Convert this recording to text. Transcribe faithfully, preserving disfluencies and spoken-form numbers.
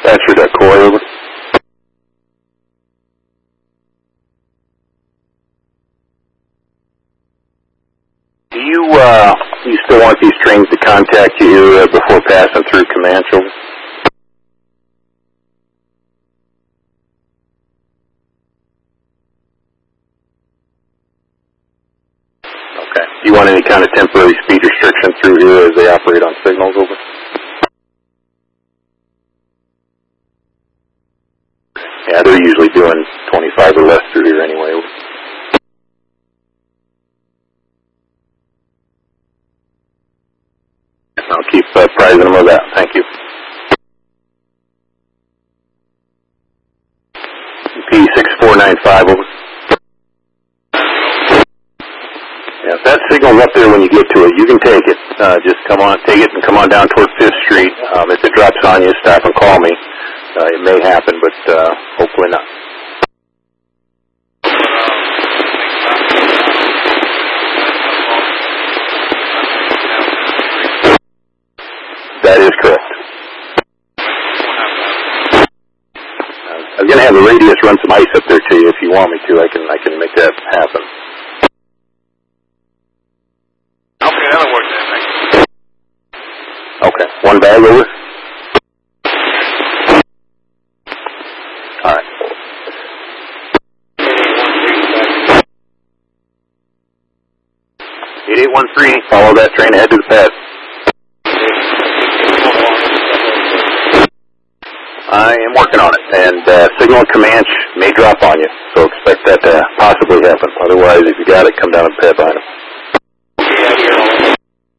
Dispatcher to Coy, over. Do you, uh, you still want these trains to contact you here uh, before passing through Comanche, over? Okay. Do you want any kind of temporary speed restriction through here as they operate on signals, over? Yeah, they're usually doing twenty-five or less through here anyway, over. I'll keep uh, apprising them of that. Thank you. P six four nine five, over. Yeah, if that signal's up there when you get to it, you can take it. Uh, just come on, take it and come on down toward Fifth Street. Um, if it drops on you, stop and call me. Uh, it may happen, but uh, hopefully not. That is correct. I was going to have the radius run some ice up there to you if you want me to. I can I can make that happen. Okay, that'll work then. Thank you. Okay. One bag, over. All right. eight eight one three. Follow that train ahead to the pad. I am working on it, and uh, signal in Comanche may drop on you, so expect that to possibly happen. Otherwise, if you got it, come down and pad behind them. Yeah,